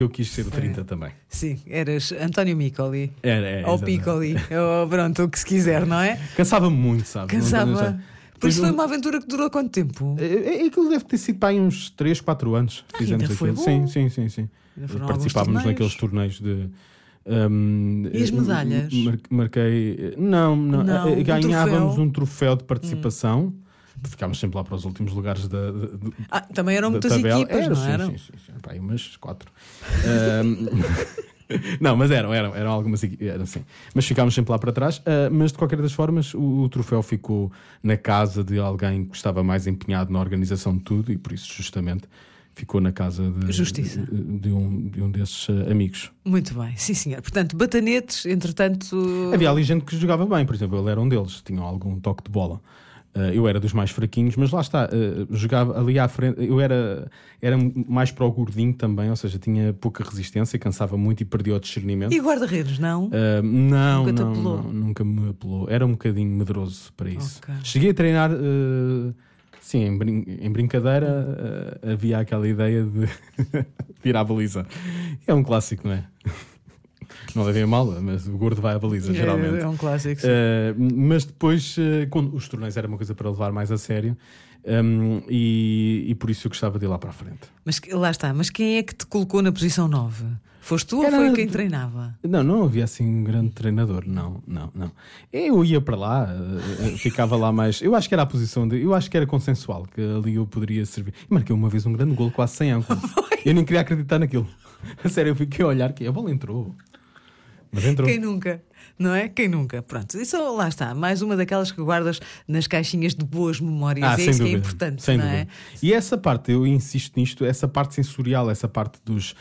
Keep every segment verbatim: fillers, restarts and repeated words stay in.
Eu quis ser o trinta é. também. Sim, eras António Micoli. Era, é, ou Piccoli, ou pronto, o que se quiser, não é? Cansava-me muito, sabe? Cansava. Pois foi uma aventura que durou quanto tempo? É, é, aquilo deve ter sido para aí uns três, quatro anos. Ah, fizemos ainda aquilo. Foi bom. Sim, sim, sim, sim. Participávamos naqueles torneios de. Um, e as medalhas? Mar, marquei. Não, não. não ganhávamos um troféu. um troféu de participação. Hum. Ficámos sempre lá para os últimos lugares da, da, ah, também eram muitas tabela. equipas, era, não sim, eram? Sim, sim, sim. Pá, umas quatro. um, não, mas eram, eram, eram algumas equipas, era assim. Mas ficámos sempre lá para trás. Uh, mas de qualquer das formas, o, o troféu ficou na casa de alguém que estava mais empenhado na organização de tudo e por isso, justamente, ficou na casa de, Justiça. de, de, um, de um desses uh, amigos. Muito bem, sim senhor. Portanto, batanetes, entretanto... Havia ali gente que jogava bem, por exemplo, ele era um deles, tinham algum toque de bola. Uh, eu era dos mais fraquinhos, mas lá está, uh, jogava ali à frente, eu era, era mais para o gordinho também, ou seja, tinha pouca resistência, cansava muito e perdia o discernimento. E guarda-redes, não? Uh, não, nunca não, te apelou? não, nunca me apelou. Era um bocadinho medroso para isso. Okay. Cheguei a treinar, uh, sim, em, brin- em brincadeira, uh, havia aquela ideia de tirar a baliza. É um clássico, não é? Não levei a mal, mas o gordo vai à baliza, é, geralmente. É um clássico. Uh, mas depois, uh, quando os torneios era uma coisa para levar mais a sério, um, e, e por isso eu gostava de ir lá para a frente. Mas lá está, mas quem é que te colocou na posição nove? Foste tu era... ou foi quem treinava? Não, não havia assim um grande treinador, não, não, não. Eu ia para lá, uh, ficava lá mais. Eu acho que era a posição de. Eu acho que era consensual, que ali eu poderia servir. E marquei uma vez um grande golo, quase sem ângulo. Eu nem queria acreditar naquilo. A sério, eu fiquei a olhar que a bola entrou. Mas entrou. Quem nunca, não é? Quem nunca? Pronto, isso lá está, mais uma daquelas que guardas nas caixinhas de boas memórias. Ah, é sem isso dúvida, que é importante, sem não dúvida. é? E essa parte, eu insisto nisto, essa parte sensorial, essa parte dos,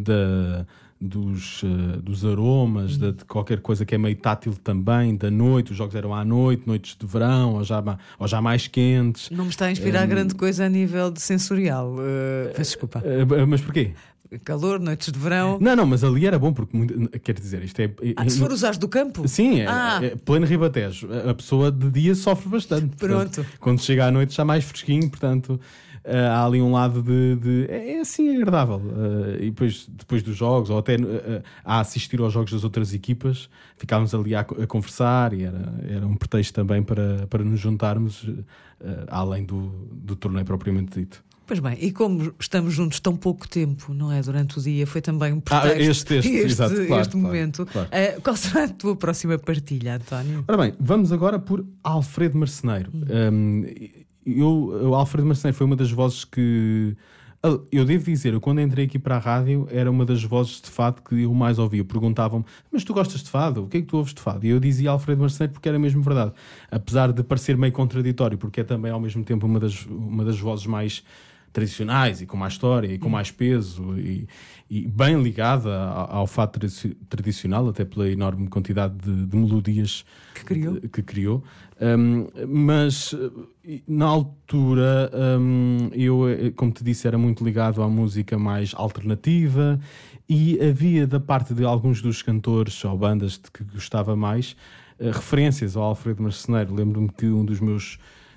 da, dos, uh, dos aromas, hum. de, de qualquer coisa que é meio tátil também, da noite, os jogos eram à noite, noites de verão, ou já, ou já mais quentes. Não me está a inspirar um, grande coisa a nível de sensorial. Uh, peço desculpa. Uh, mas porquê? Calor, noites de verão. Não, não, mas ali era bom porque, muito, quer dizer, isto é... Ah, se for usares do campo? Sim, é, ah. é pleno Ribatejo. A pessoa de dia sofre bastante. Pronto. Portanto, quando chega à noite está mais fresquinho, portanto... Uh, há ali um lado de... de é, é assim agradável. Uh, e depois, depois dos jogos, ou até uh, a assistir aos jogos das outras equipas, ficávamos ali a, a conversar e era, era um pretexto também para, para nos juntarmos, uh, além do, do torneio propriamente dito. Pois bem, e como estamos juntos tão pouco tempo, não é? Durante o dia, foi também um pretexto. Ah, este, este, este, exato, este claro, momento. Claro, claro. Uh, qual será a tua próxima partilha, António? Ora bem, vamos agora por Alfredo Marceneiro. Hum. Um, eu, o Alfredo Marceneiro foi uma das vozes que... Eu devo dizer, eu quando entrei aqui para a rádio, era uma das vozes de fado que eu mais ouvia. Perguntavam-me, mas tu gostas de fado? O que é que tu ouves de fado? E eu dizia Alfredo Marceneiro porque era mesmo verdade. Apesar de parecer meio contraditório, porque é também ao mesmo tempo uma das, uma das vozes mais tradicionais e com mais história e com mais peso e, e bem ligada ao, ao fado tradi- tradicional, até pela enorme quantidade de, de melodias que criou. Que, que criou. Um, mas na altura um, eu, como te disse, era muito ligado à música mais alternativa e havia da parte de alguns dos cantores ou bandas de que gostava mais uh, referências ao Alfredo Marceneiro. Lembro-me que um dos meus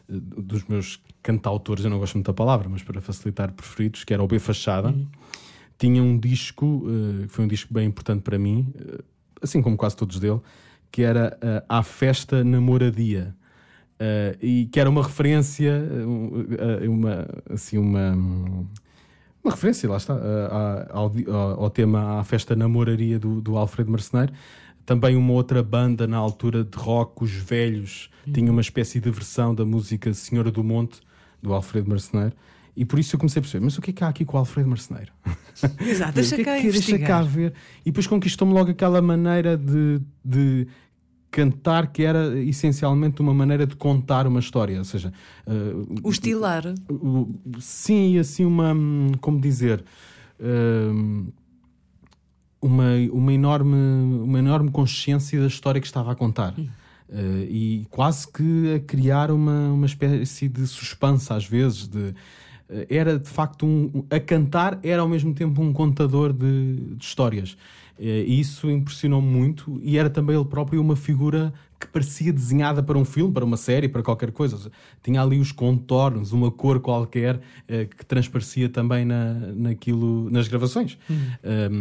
dos meus cantautores, eu não gosto muito da palavra, mas para facilitar preferidos, que era o B Fachada, uhum. tinha um disco, uh, que foi um disco bem importante para mim, uh, assim como quase todos dele, que era uh, À Festa Namoradia, uh, e que era uma referência, uh, uh, uma, assim, uma, uma referência, lá está, uh, ao, ao, ao tema À Festa Namoraria do, do Alfredo Marceneiro. Também uma outra banda na altura de rock, Os Velhos, uhum. tinha uma espécie de versão da música Senhora do Monte, do Alfredo Marceneiro. E por isso eu comecei a perceber, mas o que é que há aqui com o Alfredo Marceneiro? Exato, deixa cá que, investigar. Deixa cá ver. E depois conquistou-me logo aquela maneira de, de cantar que era essencialmente uma maneira de contar uma história. Ou seja... Uh, o estilar. Uh, uh, sim, assim uma... Como dizer... Uh, Uma, uma, enorme, uma enorme consciência da história que estava a contar. Hum. Uh, e quase que a criar uma, uma espécie de suspense, às vezes, de, era de facto um, a cantar, era ao mesmo tempo um contador de, de histórias. E isso impressionou-me muito, e era também ele próprio uma figura que parecia desenhada para um filme, para uma série, para qualquer coisa. Tinha ali os contornos, uma cor qualquer que transparecia também na, naquilo, nas gravações. Uhum. Um,